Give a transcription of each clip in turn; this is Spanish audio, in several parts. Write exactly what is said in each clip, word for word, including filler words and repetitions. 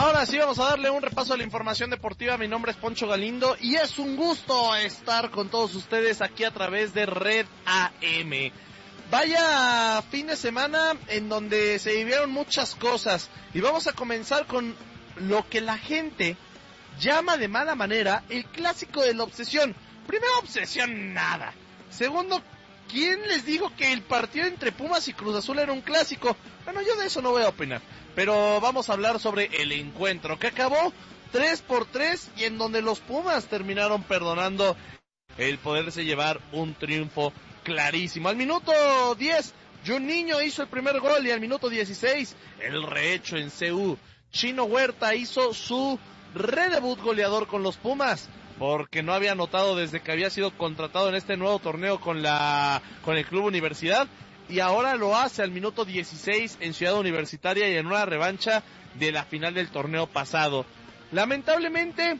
Ahora sí vamos a darle un repaso a la información deportiva. Mi nombre es Poncho Galindo y es un gusto estar con todos ustedes aquí a través de Red A M. Vaya fin de semana en donde se vivieron muchas cosas y vamos a comenzar con lo que la gente llama de mala manera el clásico de la obsesión. Primero, obsesión nada. Segundo, ¿quién les dijo que el partido entre Pumas y Cruz Azul era un clásico? Bueno, yo de eso no voy a opinar, pero vamos a hablar sobre el encuentro que acabó tres por tres y en donde los Pumas terminaron perdonando el poderse llevar un triunfo clarísimo. Al minuto diez, Juninho hizo el primer gol y al minuto dieciséis, el rehecho en C U. Chino Huerta hizo su redebut goleador con los Pumas, porque no había anotado desde que había sido contratado en este nuevo torneo con la con el Club Universidad, y ahora lo hace al minuto dieciséis en Ciudad Universitaria y en una revancha de la final del torneo pasado. Lamentablemente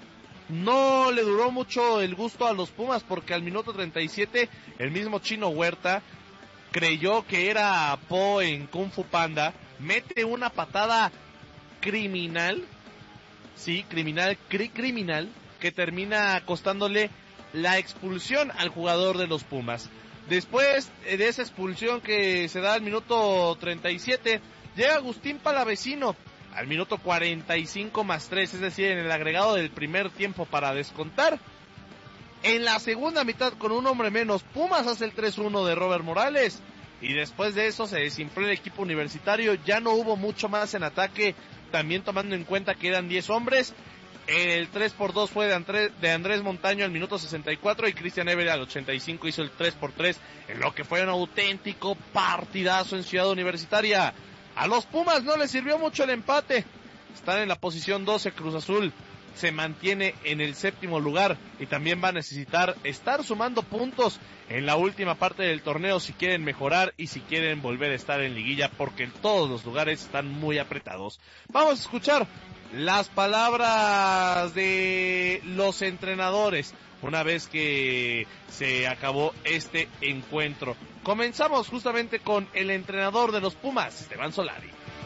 no le duró mucho el gusto a los Pumas, porque al minuto treinta y siete el mismo Chino Huerta creyó que era Po en Kung Fu Panda, mete una patada criminal, sí, criminal, cri- criminal, que termina costándole la expulsión al jugador de los Pumas. Después de esa expulsión que se da al minuto treinta y siete, llega Agustín Palavecino al minuto cuarenta y cinco más tres, es decir, en el agregado del primer tiempo para descontar. En la segunda mitad, con un hombre menos, Pumas hace el tres uno de Robert Morales, y después de eso se desinfló el equipo universitario. Ya no hubo mucho más en ataque, también tomando en cuenta que eran diez hombres. El tres por dos fue de Andrés, de Andrés Montaño al minuto sesenta y cuatro, y Cristian Ever al ochenta y cinco hizo el tres por tres, en lo que fue un auténtico partidazo en Ciudad Universitaria. A los Pumas no les sirvió mucho el empate, están en la posición doce. Cruz Azul se mantiene en el séptimo lugar y también va a necesitar estar sumando puntos en la última parte del torneo si quieren mejorar y si quieren volver a estar en liguilla, porque en todos los lugares están muy apretados. Vamos a escuchar las palabras de los entrenadores una vez que se acabó este encuentro. Comenzamos justamente con el entrenador de los Pumas, Esteban Solari.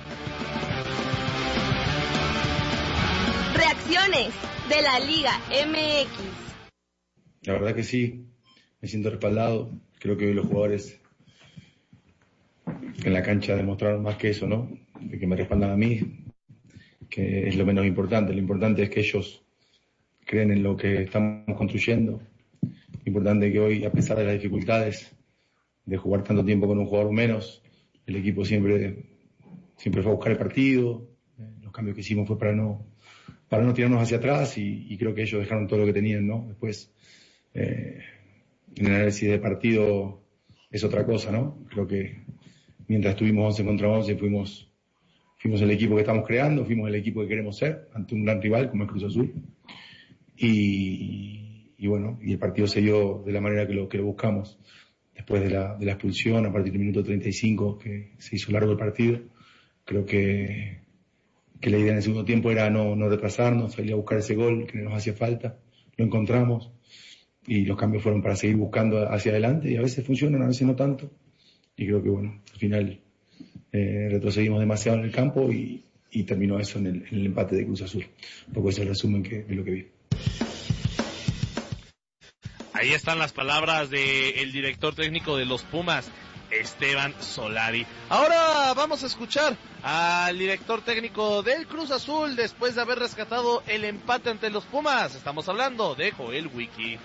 Reacciones de la Liga M X. La verdad que sí, me siento respaldado. Creo que hoy los jugadores en la cancha demostraron más que eso, ¿no? De que me respaldan a mí, que es lo menos importante. Lo importante es que ellos creen en lo que estamos construyendo. Lo importante es que hoy, a pesar de las dificultades de jugar tanto tiempo con un jugador menos, el equipo siempre, siempre fue a buscar el partido. Los cambios que hicimos fue para no, para no tirarnos hacia atrás, y, y creo que ellos dejaron todo lo que tenían, ¿no? Después, eh, en el análisis de partido es otra cosa, ¿no? Creo que mientras estuvimos once contra once fuimos, fuimos el equipo que estamos creando, fuimos el equipo que queremos ser ante un gran rival como el Cruz Azul. Y, y bueno, y el partido se dio de la manera que lo, que lo buscamos. Después de la, de la expulsión, a partir del minuto treinta y cinco, que se hizo largo el partido, creo que, que la idea en el segundo tiempo era no, no retrasarnos, salir a buscar ese gol que nos hacía falta. Lo encontramos y los cambios fueron para seguir buscando hacia adelante, y a veces funcionan, a veces no tanto. Y creo que bueno, al final eh, retrocedimos demasiado en el campo y, y terminó eso en el, en el empate de Cruz Azul. Un poco ese es el resumen que, de lo que vi. Ahí están las palabras del director técnico de los Pumas, Esteban Solari. Ahora vamos a escuchar al director técnico del Cruz Azul después de haber rescatado el empate ante los Pumas. Estamos hablando de Joel Wiki.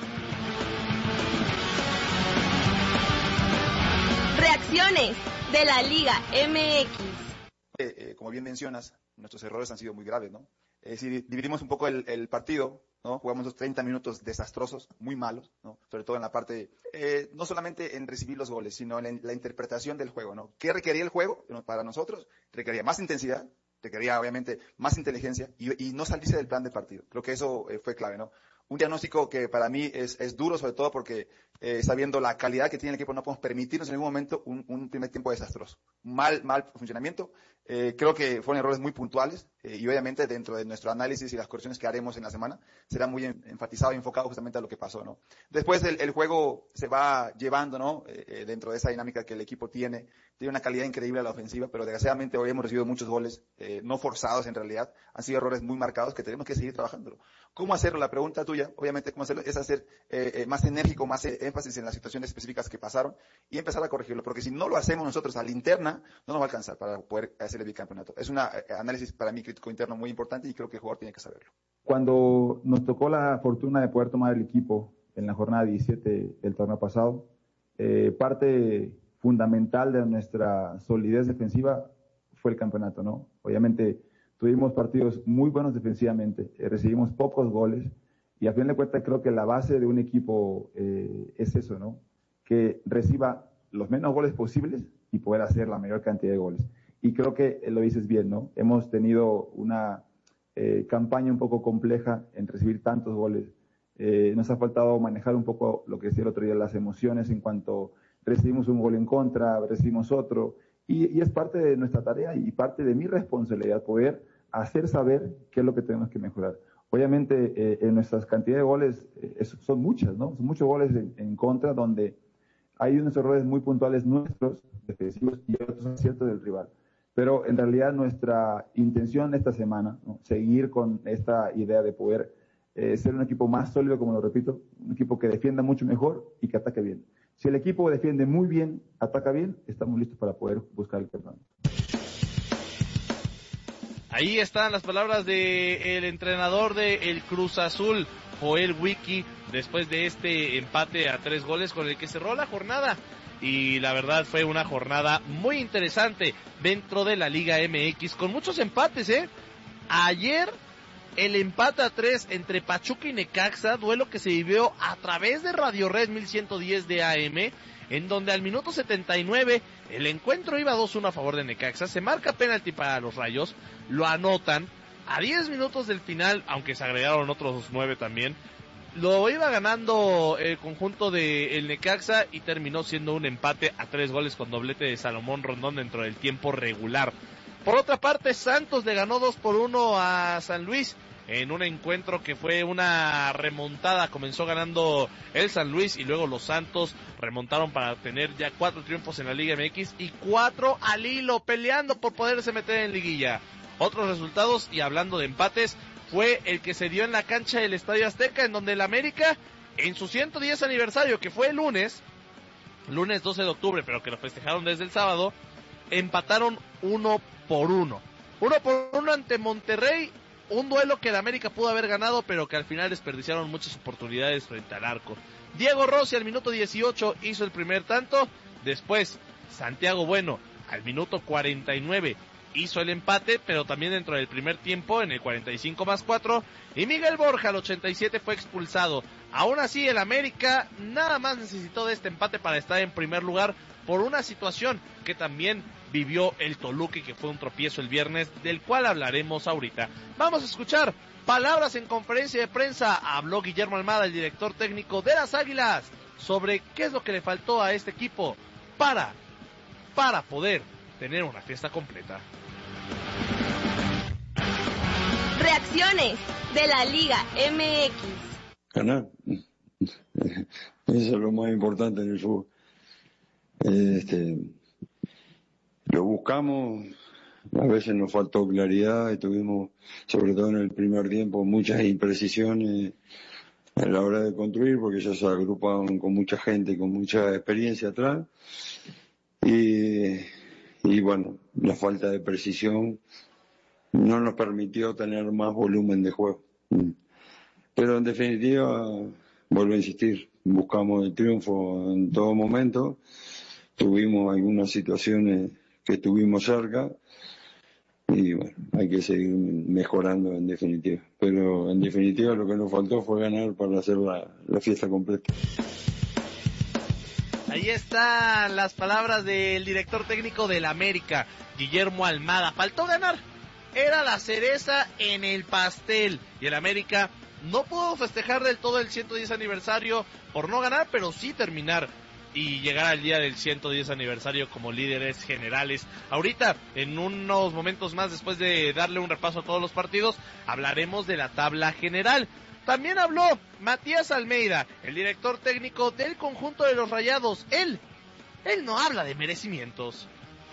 Reacciones de la Liga M X. Eh, eh, como bien mencionas, nuestros errores han sido muy graves, ¿no? Eh, si dividimos un poco el, el partido, ¿no? Jugamos los treinta minutos desastrosos, muy malos, ¿no? Sobre todo en la parte, eh, no solamente en recibir los goles, sino en la interpretación del juego, ¿no? ¿Qué requería el juego para nosotros? Requería más intensidad, requería obviamente más inteligencia y, y no salirse del plan de partido. Creo que eso eh, fue clave, ¿no? Un diagnóstico que para mí es, es duro, sobre todo porque eh, sabiendo la calidad que tiene el equipo, no podemos permitirnos en ningún momento un, un primer tiempo desastroso. Mal, mal funcionamiento. Eh, creo que fueron errores muy puntuales eh, y obviamente dentro de nuestro análisis y las correcciones que haremos en la semana será muy en, enfatizado y enfocado justamente a lo que pasó, ¿no? Después el, el juego se va llevando, ¿no? Eh, eh, dentro de esa dinámica que el equipo tiene, tiene una calidad increíble a la ofensiva, pero desgraciadamente hoy hemos recibido muchos goles eh, no forzados en realidad, han sido errores muy marcados que tenemos que seguir trabajándolo. ¿Cómo hacerlo? La pregunta tuya, obviamente, ¿cómo hacerlo? Es hacer eh, eh, más enérgico, más eh, énfasis en las situaciones específicas que pasaron y empezar a corregirlo, porque si no lo hacemos nosotros a la interna, no nos va a alcanzar para poder hacer el bicampeonato. Es un análisis para mí crítico interno muy importante y creo que el jugador tiene que saberlo. Cuando nos tocó la fortuna de poder tomar el equipo en la jornada diecisiete del torneo pasado, eh, parte fundamental de nuestra solidez defensiva fue el campeonato, ¿no? Obviamente tuvimos partidos muy buenos defensivamente, eh, recibimos pocos goles y a fin de cuentas creo que la base de un equipo eh, es eso, ¿no? Que reciba los menos goles posibles y poder hacer la mayor cantidad de goles. Y creo que lo dices bien, ¿no? Hemos tenido una eh, campaña un poco compleja en recibir tantos goles. Eh, nos ha faltado manejar un poco lo que decía el otro día, las emociones en cuanto recibimos un gol en contra, recibimos otro. Y, y es parte de nuestra tarea y parte de mi responsabilidad poder hacer saber qué es lo que tenemos que mejorar. Obviamente, eh, en nuestras cantidades de goles eh, son muchas, ¿no? Son muchos goles en, en contra donde hay unos errores muy puntuales nuestros, defensivos, y otros aciertos del rival. Pero en realidad nuestra intención esta semana, ¿no? Seguir con esta idea de poder eh, ser un equipo más sólido, como lo repito, un equipo que defienda mucho mejor y que ataque bien. Si el equipo defiende muy bien, ataca bien, estamos listos para poder buscar el perdón. Ahí están las palabras del entrenador del Cruz Azul, Joel Wiki, después de este empate a tres goles con el que cerró la jornada. Y la verdad fue una jornada muy interesante dentro de la Liga M X, con muchos empates, ¿eh? Ayer el empate a tres entre Pachuca y Necaxa, duelo que se vivió a través de Radio Red mil ciento diez de A M, en donde al minuto setenta y nueve el encuentro iba dos uno a favor de Necaxa, se marca penalti para los Rayos, lo anotan, a diez minutos del final, aunque se agregaron otros nueve también, lo iba ganando el conjunto de el Necaxa y terminó siendo un empate a tres goles con doblete de Salomón Rondón dentro del tiempo regular. Por otra parte, Santos le ganó dos por uno a San Luis en un encuentro que fue una remontada. Comenzó ganando el San Luis y luego los Santos remontaron para tener ya cuatro triunfos en la Liga M X y cuatro al hilo, peleando por poderse meter en liguilla. Otros resultados, y hablando de empates, fue el que se dio en la cancha del Estadio Azteca, en donde el América, en su ciento diez aniversario, que fue el lunes, lunes doce de octubre, pero que lo festejaron desde el sábado, empataron uno por uno. Uno por uno ante Monterrey, un duelo que el América pudo haber ganado, pero que al final desperdiciaron muchas oportunidades frente al arco. Diego Rossi al minuto dieciocho hizo el primer tanto, después Santiago Bueno al minuto cuarenta y nueve hizo el empate, pero también dentro del primer tiempo, en el cuarenta y cinco más cuatro, y Miguel Borja al ochenta y siete fue expulsado. Aún así, el América nada más necesitó de este empate para estar en primer lugar por una situación que también vivió el Toluca y que fue un tropiezo el viernes, del cual hablaremos ahorita. Vamos a escuchar palabras en conferencia de prensa. Habló Guillermo Almada, el director técnico de las Águilas, sobre qué es lo que le faltó a este equipo para, para poder tener una fiesta completa. Reacciones de la Liga M X. Ganar. Eso es lo más importante en el fútbol. Este, lo buscamos, a veces nos faltó claridad y tuvimos, sobre todo en el primer tiempo, muchas imprecisiones a la hora de construir, porque ellos se agrupaban con mucha gente, con mucha experiencia atrás. Y, y bueno, la falta de precisión no nos permitió tener más volumen de juego. Pero en definitiva, vuelvo a insistir, buscamos el triunfo en todo momento, tuvimos algunas situaciones que estuvimos cerca y bueno, hay que seguir mejorando en definitiva. Pero en definitiva lo que nos faltó fue ganar para hacer la, la fiesta completa. Ahí están las palabras del director técnico del América, Guillermo Almada. Faltó ganar, era la cereza en el pastel, y el América no pudo festejar del todo el ciento diez aniversario por no ganar, pero sí terminar y llegar al día del ciento diez aniversario como líderes generales. Ahorita, en unos momentos más, después de darle un repaso a todos los partidos, hablaremos de la tabla general. También habló Matías Almeida, el director técnico del conjunto de los Rayados. Él, él no habla de merecimientos.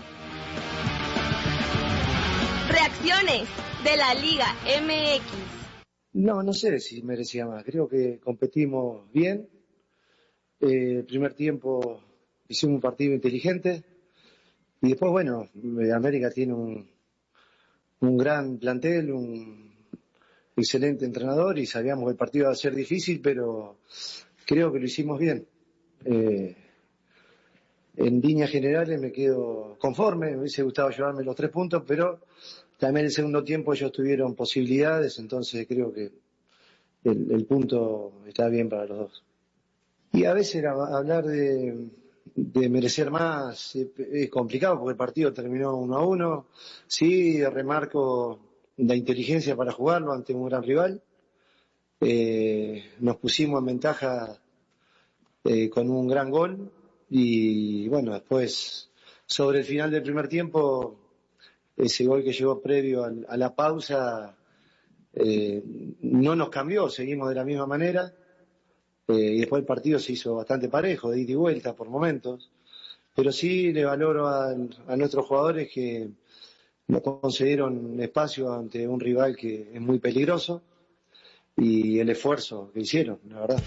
Reacciones de la Liga M X. No, no sé si merecía más. Creo que competimos bien. Eh, el primer tiempo hicimos un partido inteligente. Y después, bueno, América tiene un, un gran plantel, un excelente entrenador y sabíamos que el partido iba a ser difícil, pero creo que lo hicimos bien. Eh, en líneas generales me quedo conforme, me hubiese gustado llevarme los tres puntos, pero también en el segundo tiempo ellos tuvieron posibilidades, entonces creo que el, el punto está bien para los dos. Y a veces hablar de, de merecer más es, es complicado porque el partido terminó uno a uno. Sí, remarco la inteligencia para jugarlo ante un gran rival. Eh, nos pusimos en ventaja eh, con un gran gol y bueno, después sobre el final del primer tiempo, ese gol que llegó previo a, a la pausa eh, no nos cambió, seguimos de la misma manera. Eh, y después el partido se hizo bastante parejo, de ida y vuelta por momentos, pero sí le valoro a, a nuestros jugadores que nos concedieron espacio ante un rival que es muy peligroso y el esfuerzo que hicieron, la verdad.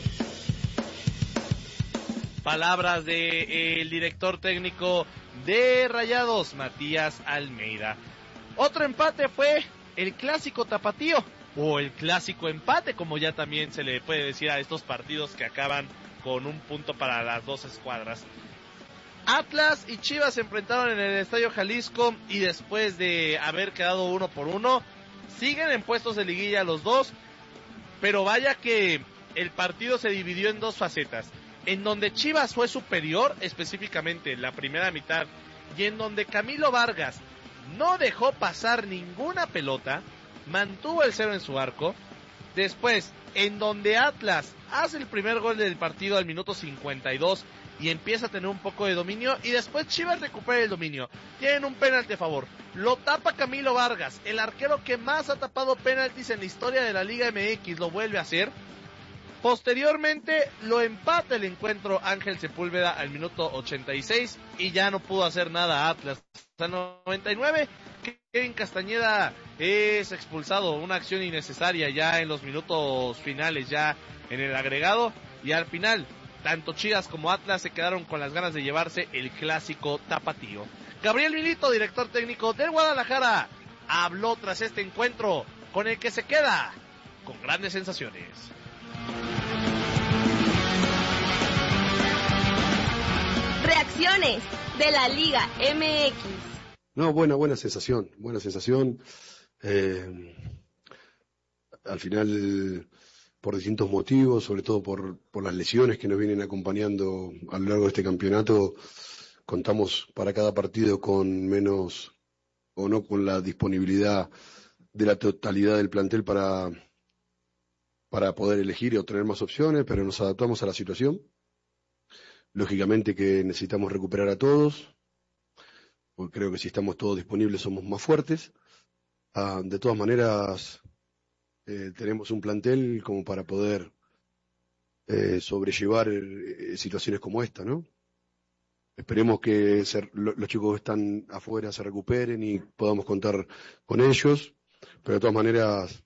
Palabras del director técnico de Rayados, Matías Almeida. Otro empate fue el clásico tapatío, o el clásico empate, como ya también se le puede decir a estos partidos que acaban con un punto para las dos escuadras. Atlas y Chivas se enfrentaron en el Estadio Jalisco y después de haber quedado uno por uno, siguen en puestos de liguilla los dos, pero vaya que el partido se dividió en dos facetas, en donde Chivas fue superior, específicamente en la primera mitad, y en donde Camilo Vargas no dejó pasar ninguna pelota, mantuvo el cero en su arco. Después, en donde Atlas hace el primer gol del partido al minuto cincuenta y dos y empieza a tener un poco de dominio, y después Chivas recupera el dominio, tienen un penalti a favor, lo tapa Camilo Vargas, el arquero que más ha tapado penaltis en la historia de la Liga M X, lo vuelve a hacer. Posteriormente lo empata el encuentro Ángel Sepúlveda al minuto ochenta y seis y ya no pudo hacer nada Atlas. Hasta el noventa y nueve, Kevin Castañeda es expulsado, una acción innecesaria ya en los minutos finales, ya en el agregado, y al final tanto Chivas como Atlas se quedaron con las ganas de llevarse el clásico tapatío. Gabriel Milito, director técnico del Guadalajara, habló tras este encuentro con el que se queda con grandes sensaciones. Reacciones de la Liga M X. No, buena, buena sensación, buena sensación. Eh, al final, por distintos motivos, sobre todo por, por las lesiones que nos vienen acompañando a lo largo de este campeonato, contamos para cada partido con menos, o no con la disponibilidad de la totalidad del plantel para, para poder elegir o tener más opciones, pero nos adaptamos a la situación. Lógicamente que necesitamos recuperar a todos, porque creo que si estamos todos disponibles somos más fuertes. Ah, de todas maneras, eh, tenemos un plantel como para poder eh, sobrellevar eh, situaciones como esta, ¿no? Esperemos que se, lo, los chicos que están afuera se recuperen y podamos contar con ellos, pero de todas maneras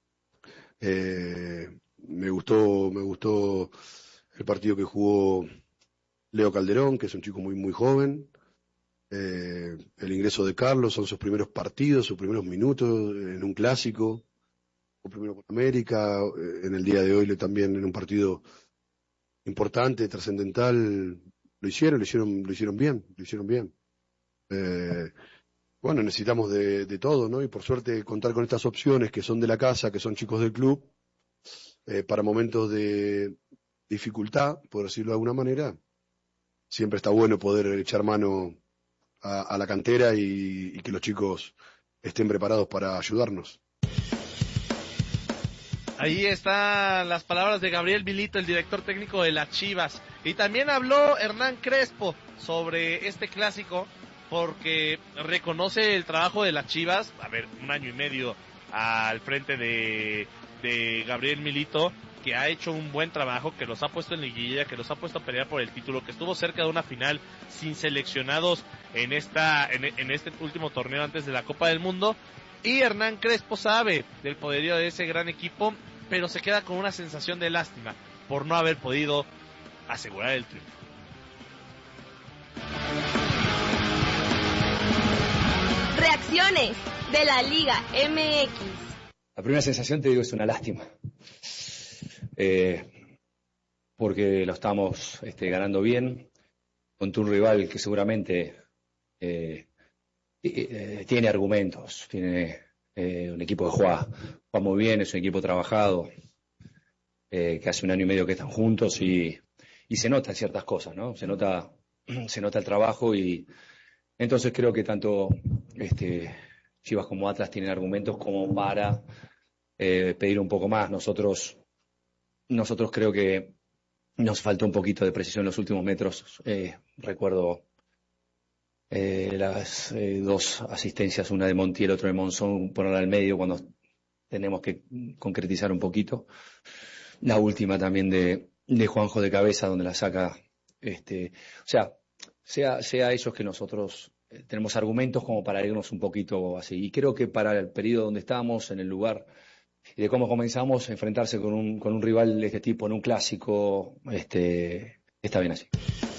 eh, me gustó, me gustó el partido que jugó Leo Calderón, que es un chico muy muy joven. Eh, el ingreso de Carlos, son sus primeros partidos, sus primeros minutos en un clásico, o primero con América, eh, en el día de hoy también en un partido importante, trascendental, lo hicieron, lo hicieron, lo hicieron bien, lo hicieron bien. Eh, bueno, necesitamos de, de todo, ¿no? Y por suerte contar con estas opciones que son de la casa, que son chicos del club, eh, para momentos de dificultad, por decirlo de alguna manera. Siempre está bueno poder echar mano a, a la cantera y, y que los chicos estén preparados para ayudarnos. Ahí están las palabras de Gabriel Milito, el director técnico de las Chivas. Y también habló Hernán Crespo sobre este clásico, porque reconoce el trabajo de las Chivas. A ver, un año y medio al frente de, de Gabriel Milito, que ha hecho un buen trabajo, que los ha puesto en liguilla, que los ha puesto a pelear por el título, que estuvo cerca de una final sin seleccionados en esta en, en este último torneo antes de la Copa del Mundo. Y Hernán Crespo sabe del poderío de ese gran equipo, pero se queda con una sensación de lástima por no haber podido asegurar el triunfo. Reacciones de la Liga M X. La primera sensación, te digo, es una lástima. Eh, porque lo estamos este, ganando bien contra un rival que seguramente eh, eh, tiene argumentos, tiene eh, un equipo que juega, juega muy bien, es un equipo trabajado, eh, que hace un año y medio que están juntos y, y se notan ciertas cosas, ¿no? Se nota, se nota el trabajo y entonces creo que tanto este, Chivas como Atlas tienen argumentos como para eh, pedir un poco más. Nosotros Nosotros creo que nos faltó un poquito de precisión en los últimos metros. Eh, recuerdo eh, las eh, dos asistencias, una de Montiel, otra de Monzón, ponerla al medio cuando tenemos que concretizar un poquito. La última también de, de Juanjo de cabeza, donde la saca. Este, o sea, sea, sea ellos que nosotros eh, tenemos argumentos como para irnos un poquito así. Y creo que para el periodo donde estamos, en el lugar y de cómo comenzamos a enfrentarse con un, con un rival de este tipo en un clásico, este, está bien así.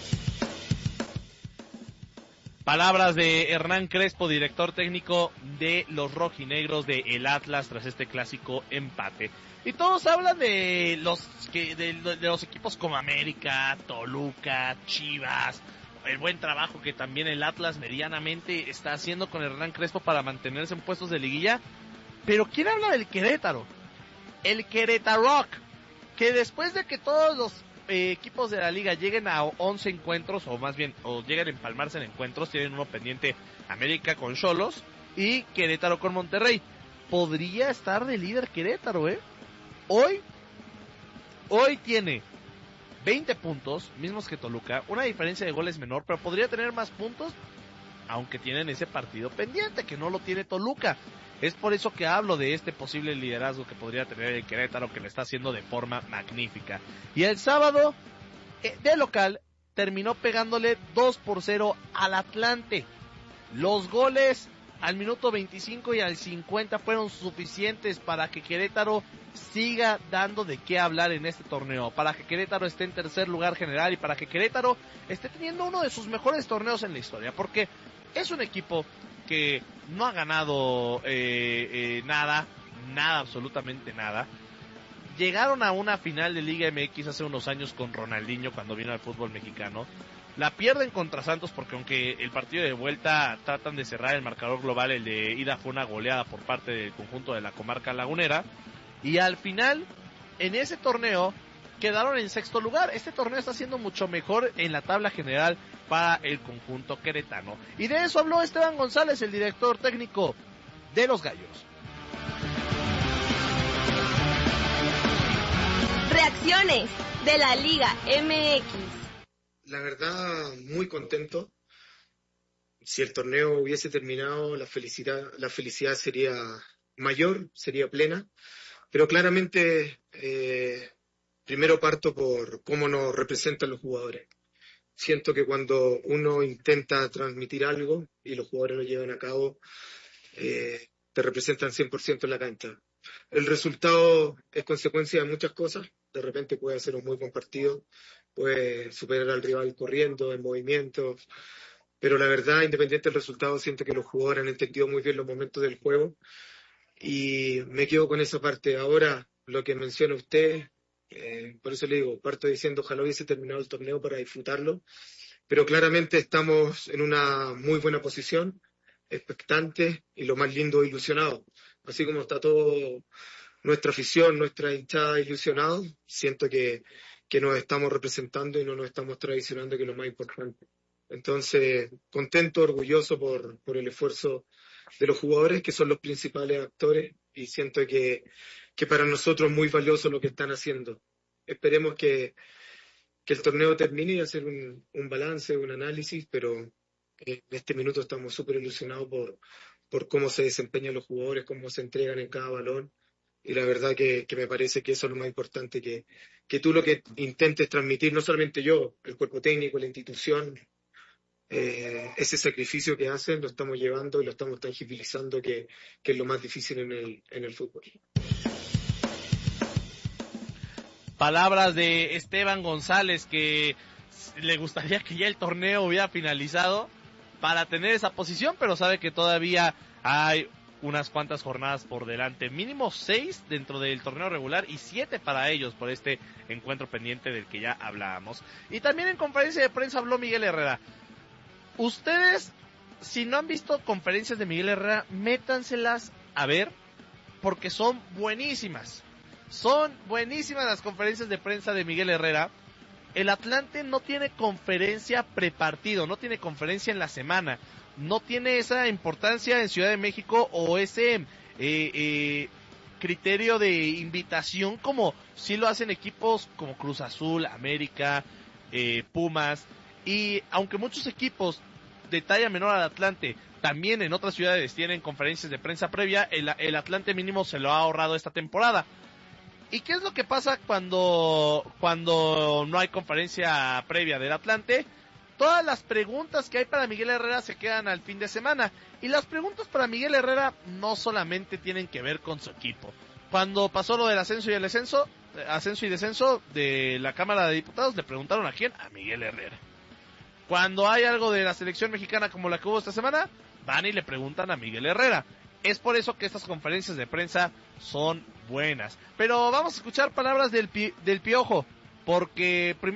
Palabras de Hernán Crespo, director técnico de los rojinegros de el Atlas tras este clásico empate. Y todos hablan de los que de, de los equipos como América, Toluca, Chivas, el buen trabajo que también el Atlas medianamente está haciendo con Hernán Crespo para mantenerse en puestos de liguilla. Pero ¿quién habla del Querétaro? El Querétaro, que después de que todos los eh, equipos de la liga lleguen a once encuentros, o más bien, o lleguen a empalmarse en encuentros, tienen uno pendiente América con Xolos y Querétaro con Monterrey. Podría estar de líder Querétaro, ¿eh? Hoy, hoy tiene veinte puntos, mismos que Toluca, una diferencia de goles menor, pero podría tener más puntos, aunque tienen ese partido pendiente, que no lo tiene Toluca. Es por eso que hablo de este posible liderazgo que podría tener el Querétaro, que lo está haciendo de forma magnífica. Y el sábado, eh, de local, terminó pegándole dos por cero al Atlante. Los goles al minuto veinticinco y al cincuenta fueron suficientes para que Querétaro siga dando de qué hablar en este torneo, para que Querétaro esté en tercer lugar general y para que Querétaro esté teniendo uno de sus mejores torneos en la historia, porque es un equipo que no ha ganado eh, eh, nada, nada, absolutamente nada. Llegaron a una final de Liga M X hace unos años con Ronaldinho cuando vino al fútbol mexicano. La pierden contra Santos porque aunque el partido de vuelta tratan de cerrar el marcador global, el de ida fue una goleada por parte del conjunto de la comarca lagunera. Y al final, en ese torneo, quedaron en sexto lugar. Este torneo está siendo mucho mejor en la tabla general para el conjunto queretano. Y de eso habló Esteban González, el director técnico de los Gallos. Reacciones de la Liga M X. La verdad, muy contento. Si el torneo hubiese terminado, la felicidad, la felicidad sería mayor, sería plena. Pero claramente, eh, primero parto por cómo nos representan los jugadores. Siento que cuando uno intenta transmitir algo y los jugadores lo llevan a cabo, eh, te representan cien por ciento en la cancha. El resultado es consecuencia de muchas cosas. De repente puede ser un muy buen partido, puede superar al rival corriendo, en movimiento, pero la verdad, independiente del resultado, siento que los jugadores han entendido muy bien los momentos del juego y me quedo con esa parte. Ahora, lo que menciona usted, eh, por eso le digo, parto diciendo ojalá hubiese terminado el torneo para disfrutarlo, pero claramente estamos en una muy buena posición, expectantes y lo más lindo, ilusionados. Así como está todo nuestra afición, nuestra hinchada ilusionados, siento que, que nos estamos representando y no nos estamos traicionando, que es lo más importante. Entonces, contento, orgulloso por, por el esfuerzo de los jugadores, que son los principales actores, y siento que, que para nosotros es muy valioso lo que están haciendo. Esperemos que, que el torneo termine y hacer un, un balance, un análisis, pero en este minuto estamos súper ilusionados por, por cómo se desempeñan los jugadores, cómo se entregan en cada balón. Y la verdad que, que me parece que eso es lo más importante, que, que tú lo que intentes transmitir, no solamente yo, el cuerpo técnico, la institución, eh, ese sacrificio que hacen lo estamos llevando y lo estamos tangibilizando, que, que es lo más difícil en el, en el fútbol. Palabras de Esteban González, que le gustaría que ya el torneo hubiera finalizado para tener esa posición, pero sabe que todavía hay unas cuantas jornadas por delante, mínimo seis dentro del torneo regular y siete para ellos por este encuentro pendiente del que ya hablábamos. Y también en conferencia de prensa habló Miguel Herrera. Ustedes, si no han visto conferencias de Miguel Herrera, métanselas a ver, porque son buenísimas. Son buenísimas las conferencias de prensa de Miguel Herrera. El Atlante no tiene conferencia prepartido, no tiene conferencia en la semana, no tiene esa importancia en Ciudad de México o ese eh, eh, criterio de invitación como sí lo hacen equipos como Cruz Azul, América, eh, Pumas, y aunque muchos equipos de talla menor al Atlante también en otras ciudades tienen conferencias de prensa previa, el, el Atlante mínimo se lo ha ahorrado esta temporada. ¿Y qué es lo que pasa cuando, cuando no hay conferencia previa del Atlante? Todas las preguntas que hay para Miguel Herrera se quedan al fin de semana. Y las preguntas para Miguel Herrera no solamente tienen que ver con su equipo. Cuando pasó lo del ascenso y el descenso, ascenso y descenso de la Cámara de Diputados, le preguntaron a quién, a Miguel Herrera. Cuando hay algo de la selección mexicana como la que hubo esta semana, van y le preguntan a Miguel Herrera. Es por eso que estas conferencias de prensa son buenas. Pero vamos a escuchar palabras del, pi- del Piojo, porque primero